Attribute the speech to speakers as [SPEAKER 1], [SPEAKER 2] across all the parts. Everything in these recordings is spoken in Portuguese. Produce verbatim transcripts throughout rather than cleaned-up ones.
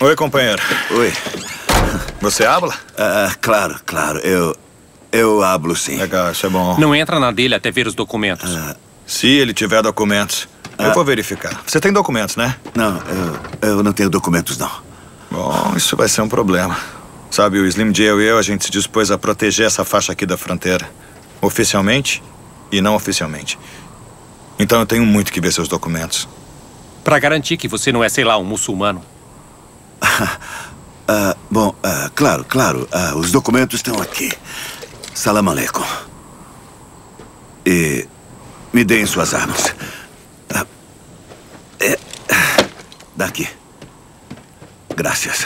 [SPEAKER 1] Oi, companheiro.
[SPEAKER 2] Oi.
[SPEAKER 1] Você habla?
[SPEAKER 2] Ah, claro, claro. Eu... Eu hablo, sim.
[SPEAKER 1] Legal, isso é bom.
[SPEAKER 3] Não entra na dele até ver os documentos.
[SPEAKER 2] Ah,
[SPEAKER 1] Se ele tiver documentos,
[SPEAKER 2] ah,
[SPEAKER 1] eu vou verificar. Você tem documentos, né?
[SPEAKER 2] Não, eu, eu não tenho documentos, não.
[SPEAKER 1] Bom, isso vai ser um problema. Sabe, o Slim J e eu, a gente se dispôs a proteger essa faixa aqui da fronteira. Oficialmente e não oficialmente. Então eu tenho muito que ver seus documentos.
[SPEAKER 3] Pra garantir que você não é, sei lá, um muçulmano.
[SPEAKER 2] Ah, bom, ah, claro, claro. Ah, os documentos estão aqui. Salam aleikum. E me deem suas armas. Ah, é, daqui. Graças.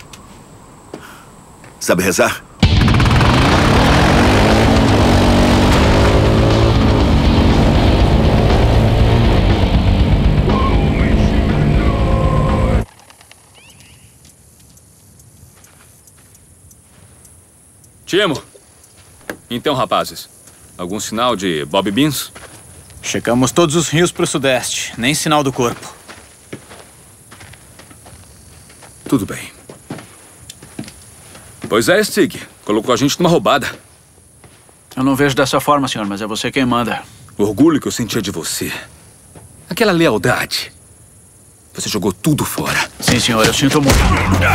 [SPEAKER 2] Sabe rezar?
[SPEAKER 4] Timo. Então, rapazes, algum sinal de Bob Beans?
[SPEAKER 5] Checamos todos os rios pro sudeste. Nem sinal do corpo.
[SPEAKER 4] Tudo bem. Pois é, Stig. Colocou a gente numa roubada.
[SPEAKER 6] Eu não vejo dessa forma, senhor, mas é você quem manda.
[SPEAKER 4] O orgulho que eu sentia de você. Aquela lealdade. Você jogou tudo fora.
[SPEAKER 6] Sim, senhor, eu sinto muito.